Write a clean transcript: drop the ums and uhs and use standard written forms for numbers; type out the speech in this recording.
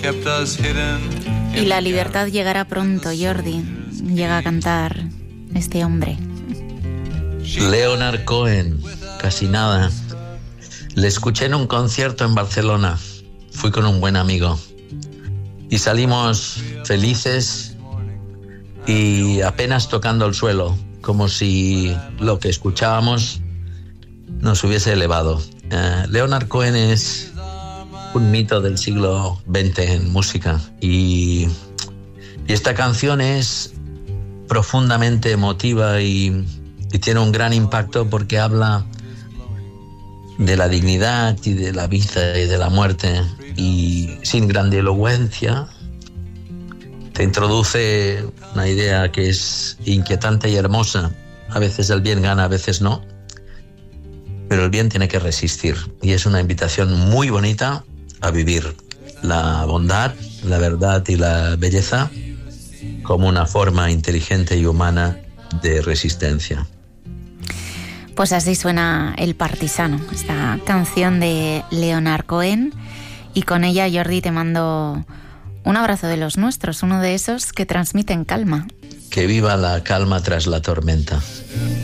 Y la libertad llegará pronto, Jordi. Llega a cantar este hombre. Leonard Cohen, casi nada. Le escuché en un concierto en Barcelona. Fui con un buen amigo. Y salimos felices y apenas tocando el suelo, como si lo que escuchábamos nos hubiese elevado. Leonard Cohen es un mito del siglo XX en música y esta canción es profundamente emotiva y tiene un gran impacto porque habla de la dignidad y de la vida y de la muerte y sin grandilocuencia te introduce una idea que es inquietante y hermosa. A veces el bien gana, a veces no, pero el bien tiene que resistir y es una invitación muy bonita a vivir la bondad, la verdad y la belleza como una forma inteligente y humana de resistencia. Pues así suena El Partisano, esta canción de Leonard Cohen, y con ella, Jordi, te mando un abrazo de los nuestros, uno de esos que transmiten calma. Que viva la calma tras la tormenta.